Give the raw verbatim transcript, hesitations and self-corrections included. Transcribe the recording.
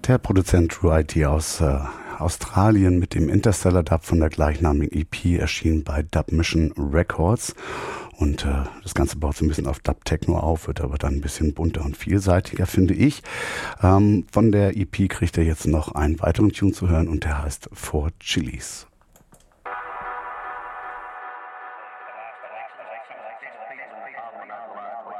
Der Produzent True I T aus äh, Australien mit dem Interstellar Dub von der gleichnamigen E P erschien bei Dub Mission Records. Und äh, das Ganze baut so ein bisschen auf Dub-Techno auf, wird aber dann ein bisschen bunter und vielseitiger, finde ich. Ähm, von der E P kriegt er jetzt noch einen weiteren Tune zu hören und der heißt Four Chilies.